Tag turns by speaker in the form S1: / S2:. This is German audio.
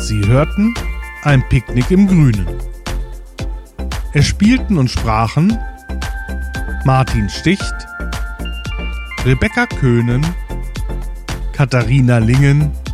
S1: Sie hörten ein Picknick im Grünen. Es spielten und sprachen Martin Sticht, Rebecca Köhnen, Katharina Lingen